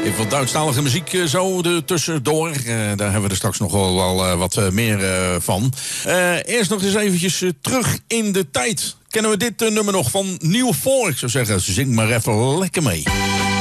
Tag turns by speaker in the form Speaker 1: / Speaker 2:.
Speaker 1: Even wat Duitsstalige muziek zo er tussendoor. Daar hebben we er straks nog wel wat meer van. Eerst nog eens eventjes terug in de tijd. Kennen we dit nummer nog van Nieuw Volk? Ik zou zeggen, zing maar even lekker mee.